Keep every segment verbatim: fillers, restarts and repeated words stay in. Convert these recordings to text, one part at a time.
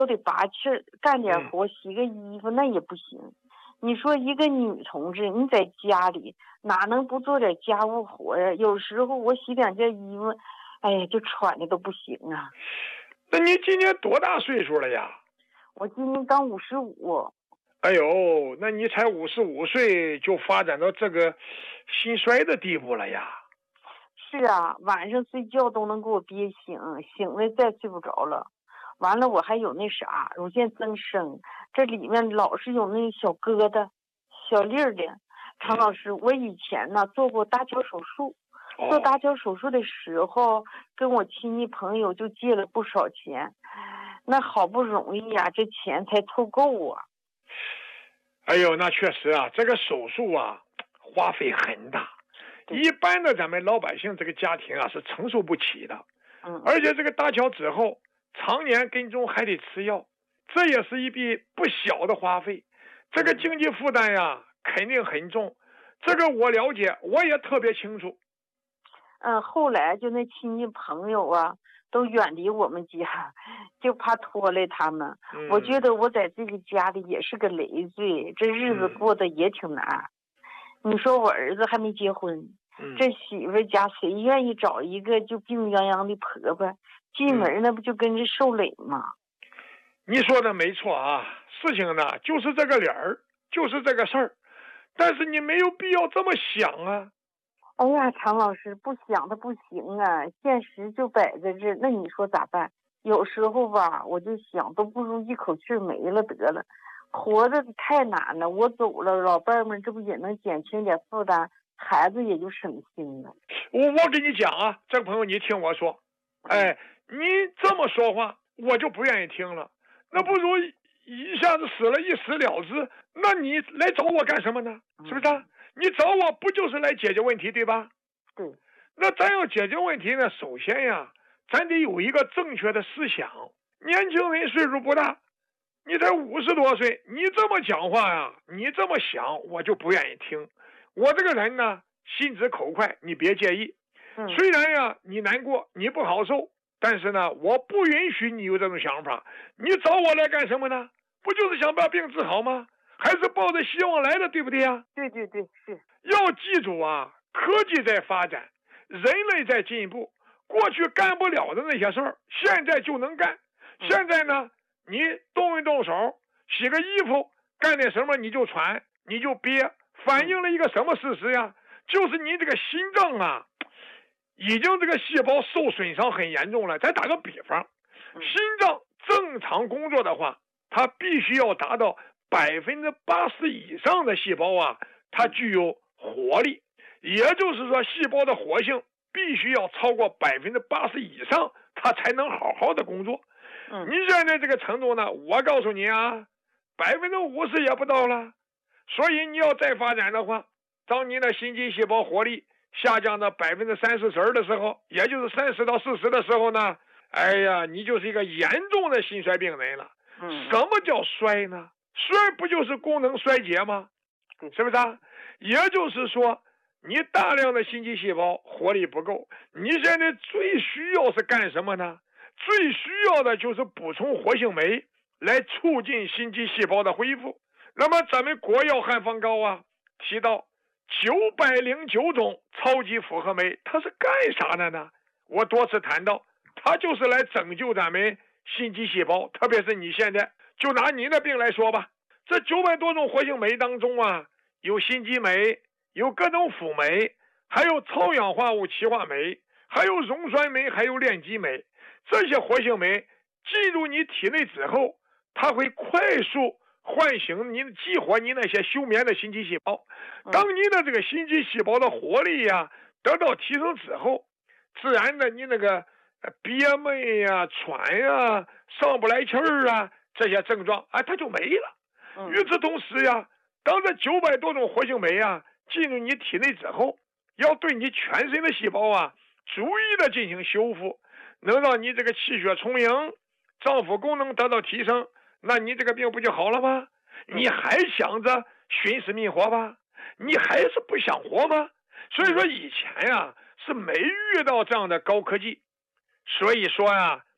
都得拔气儿，干点活，洗个衣服那也不行。你说一个女同志，你在家里哪能不做点家务活呀？有时候我洗两件衣服，哎呀，就喘的都不行啊。 那你今年多大岁数了呀？ 我今年刚五十五。 哎呦，那你才五十五岁就发展到这个心衰的地步了呀？ 是啊，晚上睡觉都能给我憋醒，醒了再睡不着了。完了，我还有那啥乳腺增生，这里面老是有那小疙瘩、小粒儿的。常老师，我以前呢做过搭桥手术，做搭桥手术的时候，跟我亲戚朋友就借了不少钱，那好不容易呀、啊，这钱才凑够啊。 哎呦，那确实啊，这个手术啊，花费很大，一般的咱们老百姓这个家庭啊是承受不起的。 嗯， 而且这个搭桥之后，常年跟踪还得吃药，这也是一笔不小的花费，这个经济负担呀肯定很重。这个我了解，我也特别清楚。 嗯，后来就那亲戚朋友啊，都远离我们家，就怕拖累他们。 嗯、 我觉得我在这个家里也是个累赘，这日子过得也挺难。嗯、你说我儿子还没结婚， 嗯、 这媳妇家谁愿意找一个就病殃殃的婆婆？进门那不就跟着受累吗？ 你说的没错啊，事情呢就是这个理儿，就是这个事儿，但是你没有必要这么想啊。 哎呀，常老师，不想他不行啊，现实就摆在这，那你说咋办？有时候吧，我就想，都不如一口气没了得了，活着太难了。我走了，老伴儿们这不也能减轻点负担，孩子也就省心了。 我我跟你讲啊，这个朋友，你听我说，哎，你这么说话，我就不愿意听了。那不如一下子死了，一死了之。那你来找我干什么呢？是不是啊？你找我不就是来解决问题，对吧？ 对。 那咱要解决问题呢，首先呀，咱得有一个正确的思想。年轻人岁数不大，你才五十多岁，你这么讲话呀，你这么想，我就不愿意听。我这个人呢，心直口快，你别介意。 嗯、 虽然呀，你难过，你不好受，但是呢，我不允许你有这种想法。你找我来干什么呢？不就是想把病治好吗？还是抱着希望来的，对不对呀？ 对对对，是。 要记住啊，科技在发展，人类在进步，过去干不了的那些事儿，现在就能干。现在呢，你动一动手，洗个衣服，干点什么你就喘，你就憋，反映了一个什么事实呀？就是你这个心脏啊，已经这个细胞受损伤很严重了。再打个比方，心脏正常工作的话，它必须要达到百分之八十以上的细胞啊，它具有活力，也就是说，细胞的活性必须要超过百分之八十以上，它才能好好的工作。 嗯， 你现在这个程度呢，我告诉你啊，百分之五十也不到了。所以你要再发展的话，当你的心肌细胞活力下降到百分之三四十的时候，也就是三十到四十的时候呢，哎呀，你就是一个严重的心衰病人了。 嗯， 什么叫衰呢？衰不就是功能衰竭吗？是不是啊？也就是说，你大量的心肌细胞活力不够，你现在最需要是干什么呢？最需要的就是补充活性酶，来促进心肌细胞的恢复。那么咱们国药汉方膏啊提到九百零九种超级复合酶，它是干啥的呢？我多次谈到，它就是来拯救咱们心肌细胞，特别是你现在就拿你的病来说吧，这九百多种活性酶当中啊，有心肌酶，有各种辅酶，还有超氧化物歧化酶，还有溶酸酶，还有链基酶。这些活性酶进入你体内之后，它会快速唤醒你、激活你那些休眠的心肌细胞。当你的这个心肌细胞的活力呀、啊、得到提升之后，自然的你那个憋闷呀、喘呀、上不来气儿啊这些症状啊，它就没了。与此同时呀，当这九百多种活性酶啊进入你体内之后，要对你全身的细胞啊逐一的进行修复，能让你这个气血充盈，脏腑功能得到提升，那你这个病不就好了吗？你还想着寻死觅活吧？你还是不想活吗？所以说以前呀是没遇到这样的高科技，所以说呀，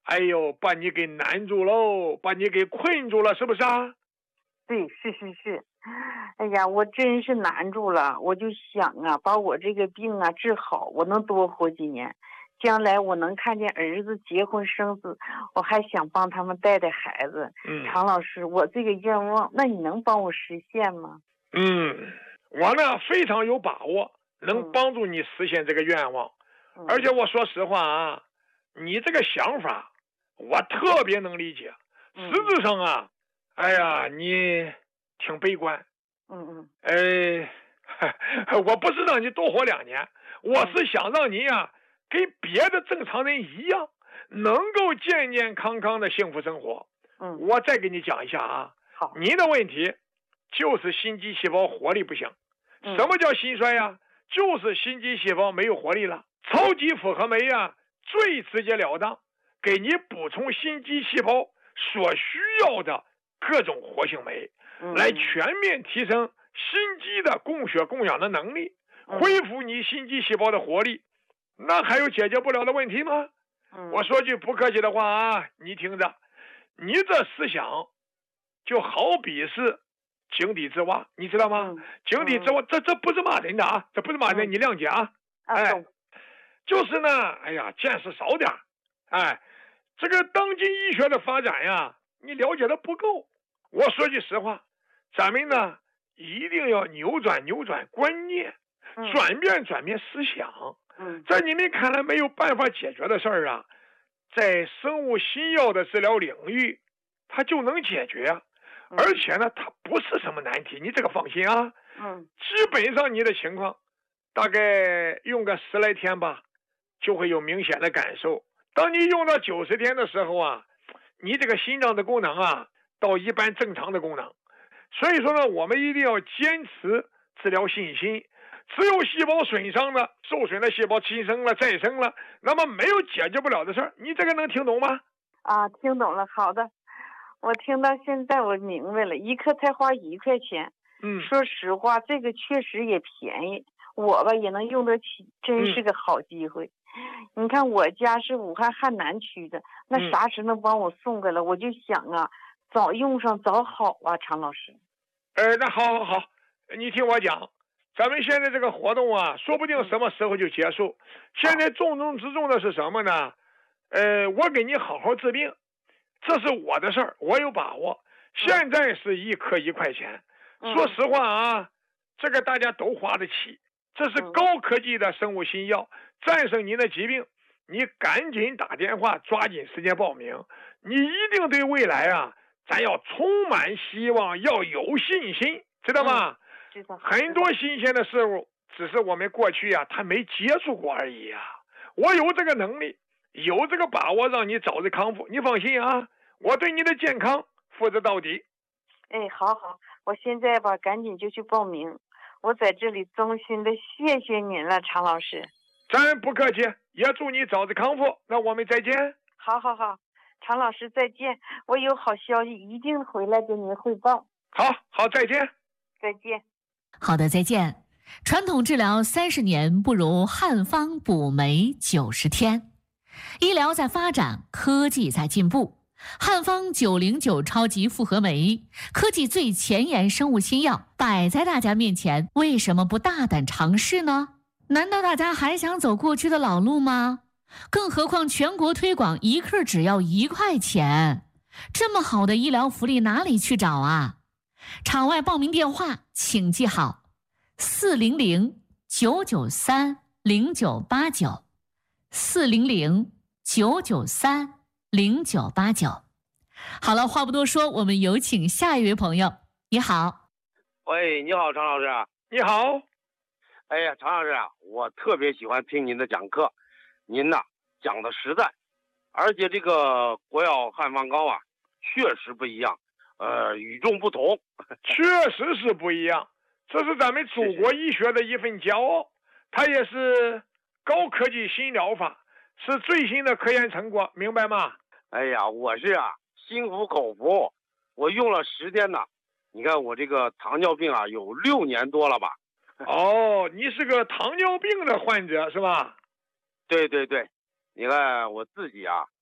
哎呦，把你给难住喽，把你给困住了，是不是啊？ 对，是是是。哎呀，我真是难住了，我就想啊，把我这个病啊治好，我能多活几年，将来我能看见儿子结婚生子，我还想帮他们带带孩子。 嗯， 常老师，我这个愿望，那你能帮我实现吗？ 嗯，我呢非常有把握能帮助你实现这个愿望， 嗯、 而且我说实话啊，你这个想法我特别能理解。 嗯、 实质上啊，哎呀，你挺悲观。 嗯嗯。 呃，我不是让你多活两年，我是想让你呀、啊、跟别的正常人一样，能够健健康康的幸福生活。 嗯， 我再给你讲一下啊。 好。 你的问题就是心肌细胞活力不行。 嗯、 什么叫心衰呀？就是心肌细胞没有活力了。超级复合酶呀，最直截了当，给你补充心肌细胞所需要的各种活性酶， 嗯、 来全面提升心肌的供血供氧的能力，恢复你心肌细胞的活力。那还有解决不了的问题吗？ 嗯、 我说句不客气的话啊，你听着，你这思想就好比是井底之蛙，你知道吗？ 嗯、 井底之蛙，这这不是骂人的啊，这不是骂人， 嗯、 你谅解啊。 啊哎，就是呢，哎呀，见识少点，哎，这个当今医学的发展呀，你了解的不够。我说句实话，咱们呢一定要扭转扭转观念， 嗯、 转变转变思想。 嗯， 在你们看来没有办法解决的事儿啊，在生物新药的治疗领域，它就能解决啊。 嗯、 而且呢，它不是什么难题，你这个放心啊。 嗯， 基本上你的情况，大概用个十来天吧，就会有明显的感受。当你用到九十天的时候啊，你这个心脏的功能啊，到一般正常的功能。所以说呢，我们一定要坚持治疗信心。只有细胞损伤了，受损的细胞新生了再生了，那么没有解决不了的事儿。你这个能听懂吗？ 啊，听懂了。好的，我听到现在我明白了，一颗才花一块钱。 嗯， 说实话，这个确实也便宜，我吧也能用得起，真是个好机会。嗯、你看我家是武汉汉南区的，那啥时能帮我送过来？我就想啊，早用上早好啊，常老师。 呃，那好好好，你听我讲。咱们现在这个活动啊，说不定什么时候就结束。现在重中之重的是什么呢？呃，我给你好好治病，这是我的事儿，我有把握。现在是一颗一块钱，说实话啊，这个大家都花得起。这是高科技的生物新药，战胜您的疾病。你赶紧打电话，抓紧时间报名。你一定对未来啊，咱要充满希望，要有信心，知道吗？很多新鲜的事物，只是我们过去啊，他没接触过而已啊。我有这个能力，有这个把握，让你早日康复。你放心啊，我对你的健康负责到底。 哎，好好，我现在吧，赶紧就去报名。我在这里衷心的谢谢您了，常老师。 咱不客气，也祝你早日康复。那我们再见。 好好好，常老师再见。我有好消息，一定回来给您汇报。 好好，再见。 再见。 好的，再见。传统治疗三十年，不如汉方补酶九十天。医疗在发展，科技在进步。汉方九零九超级复合酶，科技最前沿生物新药摆在大家面前，为什么不大胆尝试呢？难道大家还想走过去的老路吗？更何况全国推广一克只要一块钱，这么好的医疗福利哪里去找啊？场外报名电话请记好：四零零九九三零九八九，四零零九九三零九八九。好了，话不多说，我们有请下一位朋友。你好。 喂，你好，常老师。 你好。 哎呀，常老师啊，我特别喜欢听您的讲课，您呐讲的实在，而且这个国药汉方膏啊，确实不一样。呃，与众不同， 确实是不一样。这是咱们祖国医学的一份骄傲，它也是高科技新疗法，是最新的科研成果，明白吗？ 哎呀，我是啊，心服口服。我用了十天呢，你看我这个糖尿病啊，有六年多了吧。 哦，你是个糖尿病的患者是吧？ 对对对，你看我自己啊，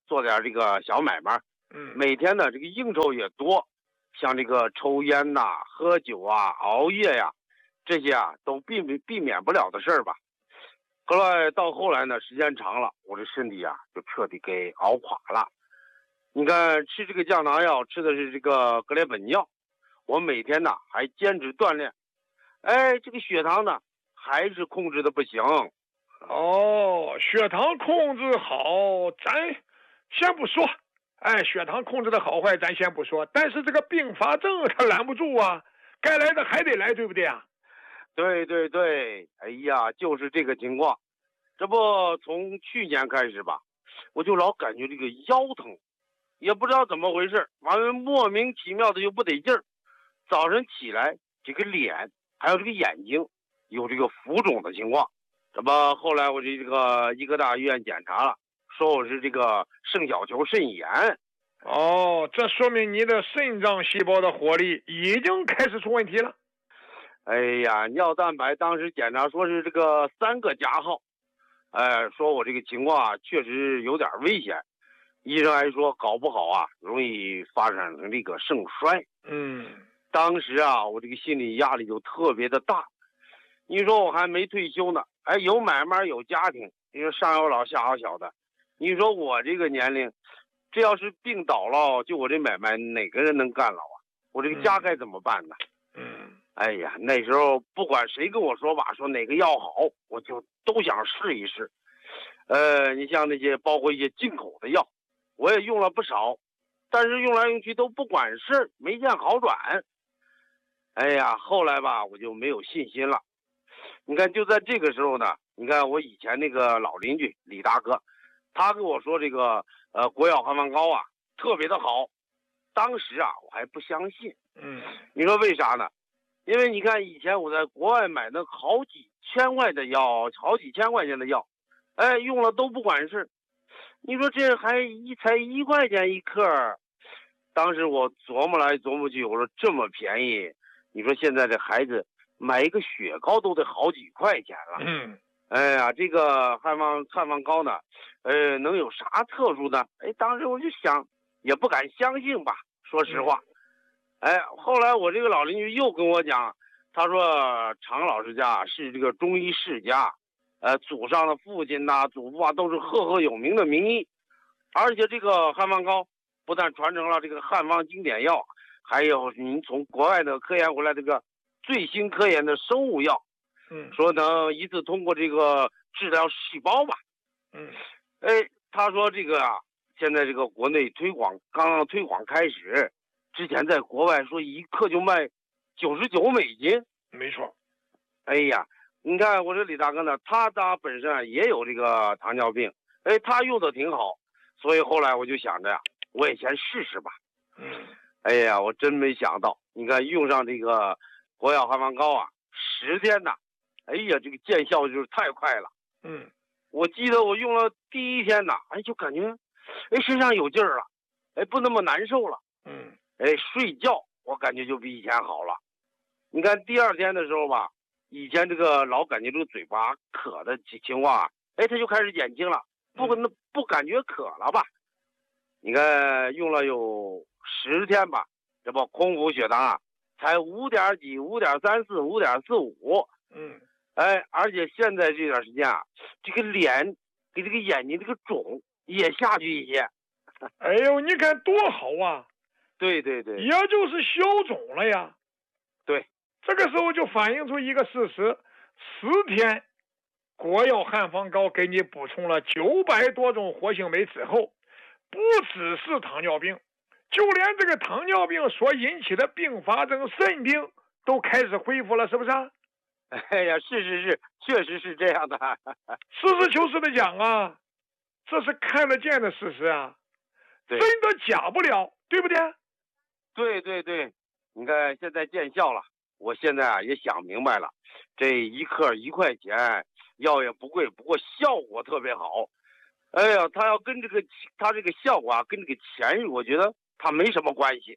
做点这个小买卖， 嗯， 每天呢这个应酬也多，像这个抽烟呐、喝酒啊、熬夜呀、这些啊都避免避免不了的事儿吧。后来到后来呢，时间长了，我这身体啊就彻底给熬垮了。你看吃这个降糖药，吃的是这个格列本药，我每天呢还坚持锻炼，哎，这个血糖呢还是控制的不行。 哦，血糖控制好，咱先不说。哎，血糖控制的好坏咱先不说，但是这个并发症它拦不住啊，该来的还得来，对不对啊？ 对对对，哎呀，就是这个情况。这不从去年开始吧，我就老感觉这个腰疼，也不知道怎么回事，完了莫名其妙的就不得劲儿。早晨起来，这个脸还有这个眼睛有这个浮肿的情况。这不后来我这这个医科大医院检查了，说我是这个肾小球肾炎。 哦，这说明你的肾脏细胞的活力已经开始出问题了。 哎呀，尿蛋白当时检查说是这个三个加号，哎，说我这个情况啊确实有点危险，医生还说搞不好啊容易发展成这个肾衰。 嗯， 当时啊我这个心理压力就特别的大。你说我还没退休呢，哎，有买卖有家庭，你说上有老下有小的，你说我这个年龄，这要是病倒了，就我这买卖哪个人能干了啊？我这个家该怎么办呢？ 嗯， 哎呀，那时候不管谁跟我说吧，说哪个药好，我就都想试一试。呃，你像那些包括一些进口的药，我也用了不少，但是用来用去都不管事，没见好转。哎呀，后来吧，我就没有信心了。你看，就在这个时候呢，你看我以前那个老邻居李大哥，他跟我说这个呃国药汉方膏啊特别的好，当时啊我还不相信。 嗯， 你说为啥呢？因为你看以前我在国外买那好几千块的药，好几千块钱的药，哎，用了都不管事。你说这还一才一块钱一克，当时我琢磨来琢磨去，我说这么便宜，你说现在这孩子买一个雪糕都得好几块钱了。 嗯， 哎呀，这个汉方汉方膏呢，呃，能有啥特殊呢？哎，当时我就想，也不敢相信吧，说实话。哎，后来我这个老邻居又跟我讲，他说常老师家是这个中医世家，呃，祖上的父亲呐、祖父啊都是赫赫有名的名医，而且这个汉方膏不但传承了这个汉方经典药，还有您从国外的科研回来这个最新科研的生物药， 嗯， 说能一次通过这个治疗细胞吧。 嗯， 哎，他说这个啊，现在这个国内推广刚刚推广开始。之前在国外说一克就卖九十九美金， 没错。 哎呀，你看我这李大哥呢，他他本身啊也有这个糖尿病，哎，他用的挺好，所以后来我就想着呀，我也先试试吧。 嗯， 哎呀，我真没想到，你看用上这个国药汉方膏啊，十天呐，哎呀，这个见效就是太快了。 嗯， 我记得我用了第一天呐，哎，就感觉，哎，身上有劲儿了，哎，不那么难受了。 嗯。 哎，睡觉我感觉就比以前好了。你看第二天的时候吧，以前这个老感觉这个嘴巴渴的情况啊，哎，它就开始减轻了，不那不感觉渴了吧？你看用了有十天吧，这不空腹血糖啊，才五点几、五点三四、五点四五。 嗯， 哎，而且现在这段时间啊，这个脸给这个眼睛这个肿也下去一些。 哎呦，你看多好啊！ 对对对， 也就是消肿了呀。 对， 这个时候就反映出一个事实：十天国药汉方膏给你补充了九百多种活性酶之后，不只是糖尿病，就连这个糖尿病所引起的并发症肾病都开始恢复了，是不是啊？ 哎呀，是是是，确实是这样的。 实事求是的讲啊，这是看得见的事实啊， 真的假不了，对不对？ 对对对，你看现在见效了，我现在啊也想明白了，这一克一块钱，药也不贵，不过效果特别好。哎呀，他要跟这个他这个效果啊，跟这个钱，我觉得他没什么关系。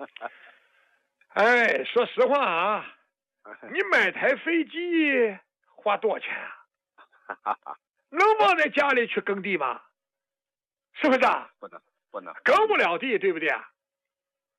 哎，说实话啊，你买台飞机花多少钱啊？能放在家里去耕地吗？ 是不是啊？ 不能不能耕不了地，对不对啊？